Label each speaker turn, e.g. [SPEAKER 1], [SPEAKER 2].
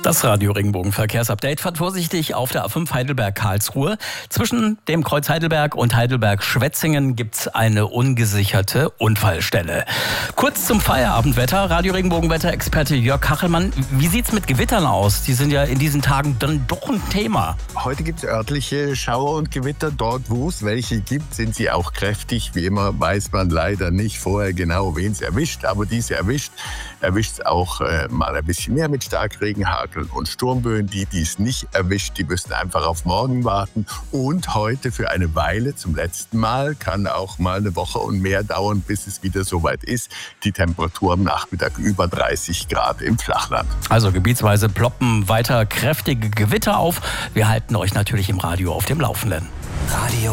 [SPEAKER 1] Das Radio Regenbogen Verkehrsupdate fährt vorsichtig auf der A5 Heidelberg-Karlsruhe. Zwischen dem Kreuz Heidelberg und Heidelberg-Schwetzingen gibt's eine ungesicherte Unfallstelle. Kurz zum Feierabendwetter. Radio Regenbogen-Wetterexperte Jörg Kachelmann. Wie sieht's mit Gewittern aus? Die sind ja in diesen Tagen dann doch ein Thema.
[SPEAKER 2] Heute gibt es örtliche Schauer und Gewitter. Dort, wo es welche gibt, sind sie auch kräftig. Wie immer weiß man leider nicht vorher genau, wen es erwischt. Aber diese erwischt es auch mal ein bisschen mehr mit Starkregen, Hagel und Sturmböen. Die es nicht erwischt, die müssen einfach auf morgen warten. Und heute für eine Weile zum letzten Mal, kann auch mal eine Woche und mehr dauern, bis es wieder soweit ist. Die Temperatur am Nachmittag über 30 Grad im Flachland.
[SPEAKER 1] Also gebietsweise ploppen weiter kräftige Gewitter auf. Wir halten euch natürlich im Radio auf dem Laufenden.